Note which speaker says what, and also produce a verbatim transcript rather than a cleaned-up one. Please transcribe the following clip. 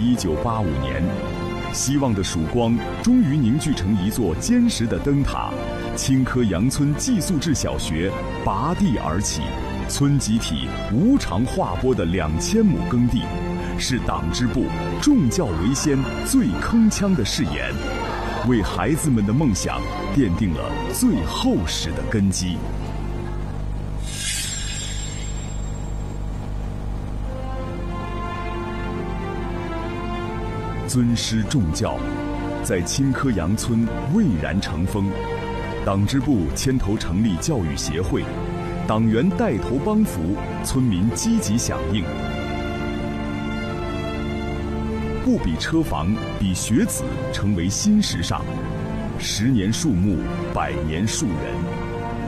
Speaker 1: 一九八五年，希望的曙光终于凝聚成一座坚实的灯塔。青稞阳村寄宿制小学拔地而起，村集体无偿划拨的两千亩耕地，是党支部重教为先、最铿锵的誓言，为孩子们的梦想奠定了最厚实的根基。尊师重教，在青稞阳村蔚然成风。党支部牵头成立教育协会，党员带头帮扶，村民积极响应。不比车房，比学子成为新时尚。十年树木，百年树人。